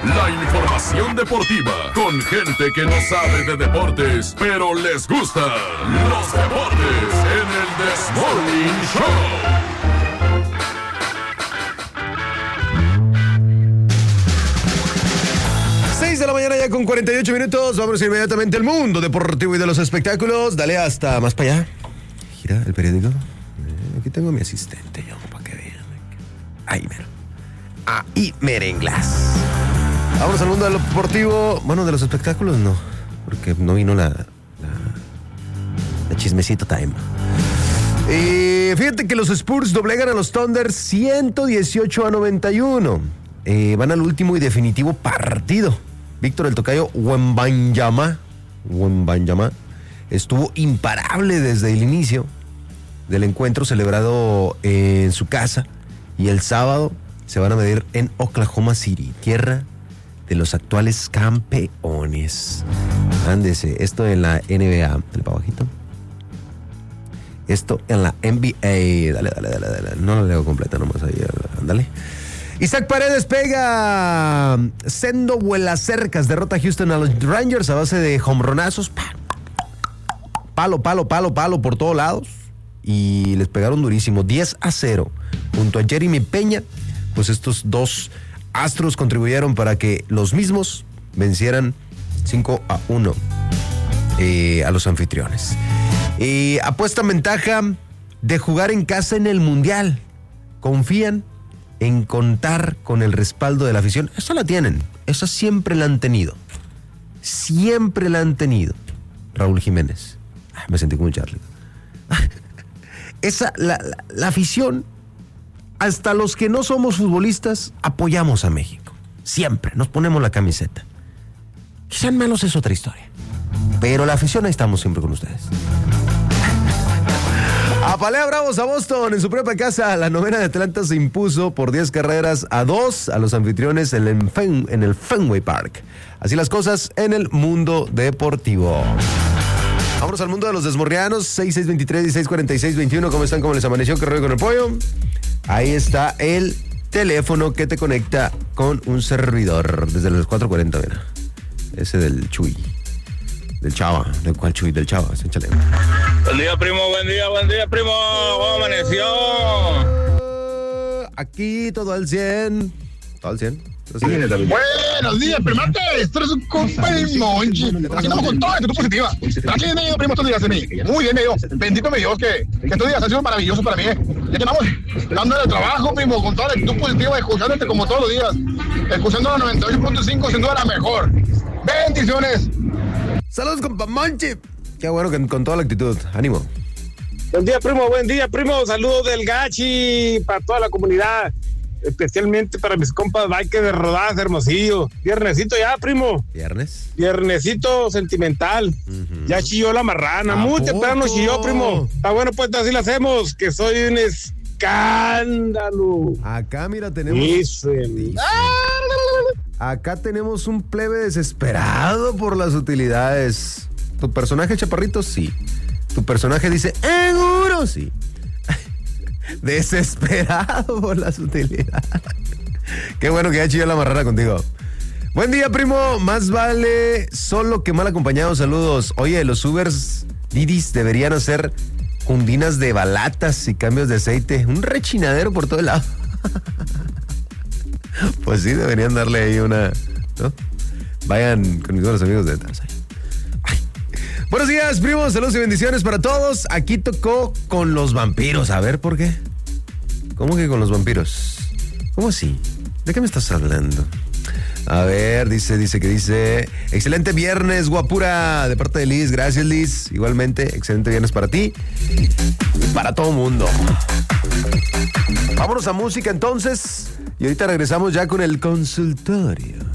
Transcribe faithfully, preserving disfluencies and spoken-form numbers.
La información deportiva con gente que no sabe de deportes, pero les gusta. Los deportes en el This Morning Show. seis de la mañana ya con cuarenta y ocho minutos. Vamos inmediatamente al mundo deportivo y de los espectáculos. Dale hasta más para allá. Gira el periódico. Eh, aquí tengo a mi asistente, yo, para que vean. Ahí, mero. Ahí, merenglas. Vamos al mundo deportivo. Bueno, de los espectáculos no, porque no vino la, la, la chismecito time. Eh, fíjate que los Spurs doblegan a los Thunder ciento dieciocho a noventa y uno. Eh, van al último y definitivo partido. Víctor el Tocayo Wembanyama, Wembanyama estuvo imparable desde el inicio del encuentro celebrado en su casa, y el sábado se van a medir en Oklahoma City, tierra de los actuales campeones. Ándese, esto en la N B A, el pa' bajito. Esto en la N B A, dale, dale, dale, dale. No lo leo completa, nomás ahí, ándale. Isaac Paredes pega sendo vuelacercas, derrota a Houston a los Rangers a base de hombronazos. Palo, palo, palo, palo por todos lados. Y les pegaron durísimo, diez a cero. Junto a Jeremy Peña, pues estos dos astros contribuyeron para que los mismos vencieran cinco a uno eh, a los anfitriones. Eh, apuestan ventaja de jugar en casa en el Mundial. Confían en contar con el respaldo de la afición. Esa la tienen, esa siempre la han tenido. Siempre la han tenido. Raúl Jiménez. Ah, me sentí como un Charlie. Esa, la, la, la afición, hasta los que no somos futbolistas, apoyamos a México. Siempre, nos ponemos la camiseta. Que sean malos es otra historia. Pero la afición, ahí estamos siempre con ustedes. Apalea Bravos a Boston en su propia casa. La novena de Atlanta se impuso por diez carreras a dos a los anfitriones en el, Fen, en el Fenway Park. Así las cosas en el mundo deportivo. Vámonos al mundo de los desmorrianos. seis seis veintitrés, dieciséis cuarenta y seis, veintiuno. ¿Cómo están? ¿Cómo les amaneció? ¿Qué rollo con el pollo? Ahí está el teléfono que te conecta con un servidor desde las cuatro cuarenta, mira. Ese del Chuy. Del Chava. ¿De cuál Chuy? Del Chava. Échale. Buen día, primo. Buen día, buen día, primo. ¿Cómo amaneció? Uh, aquí todo al cien. Todo al cien. Buenos días, primate. Esto es un compa del Monchi. Aquí estamos con toda actitud positiva. Aquí me ha ido, primo, estos días de mí. Muy bien, me dio. Bendito me Dios que, que estos días han sido maravillosos para mí. Ya que estamos dándole trabajo, primo, con toda la actitud positiva, escuchándote como todos los días. Escuchando la noventa y ocho punto cinco, sin duda la mejor. Bendiciones. Saludos, compa Monchi. Qué bueno que con toda la actitud. Ánimo. Buen día, primo. Buen día, primo. Saludos del Gachi para toda la comunidad. Especialmente para mis compas Bike de Rodadas, Hermosillo. Viernesito ya, primo. ¿Viernes? Viernesito sentimental. Uh-huh. Ya chilló la marrana. Muy temprano chilló, primo. Está bueno, pues así lo hacemos. Que soy un escándalo. Acá, mira, tenemos... Dicen. Acá tenemos un plebe desesperado por las utilidades. ¿Tu personaje, chaparrito? Sí. ¿Tu personaje dice, seguro? Sí. Desesperado por las utilidades. Qué bueno que ya chilló la marrana contigo. Buen día, primo. Más vale solo que mal acompañado. Saludos. Oye, los Ubers Didis deberían hacer cundinas de balatas y cambios de aceite. Un rechinadero por todo el lado. Pues sí, deberían darle ahí una, ¿no? Vayan con mis buenos amigos de detrás. Buenos días, primos. Saludos y bendiciones para todos. Aquí tocó con los vampiros. A ver, ¿por qué? ¿Cómo que con los vampiros? ¿Cómo así? ¿De qué me estás hablando? A ver, dice, dice que dice... Excelente viernes, guapura, de parte de Liz. Gracias, Liz. Igualmente, excelente viernes para ti y para todo mundo. Vámonos a música, entonces. Y ahorita regresamos ya con el consultorio.